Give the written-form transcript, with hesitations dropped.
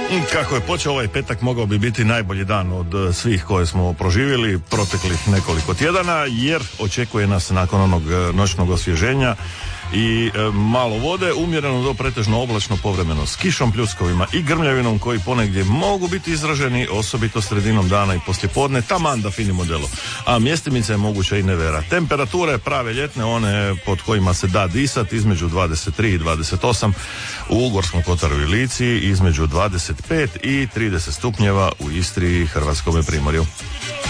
Kako je počeo ovaj petak, mogao bi biti najbolji dan od svih koje smo proživjeli proteklih nekoliko tjedana, jer očekuje nas nakon onog noćnog osvježenja i malo vode, umjereno do pretežno oblačno, povremeno s kišom, pljuskovima i grmljavinom koji ponegdje mogu biti izraženi, osobito sredinom dana i poslijepodne, taman da finimo delo. A mjestimice je moguća i nevera. Temperature prave ljetne, one pod kojima se da disati, između 23 i 28 u Gorskom kotaru i Lici, između 25 i 30 stupnjeva u Istri i Hrvatskome primorju.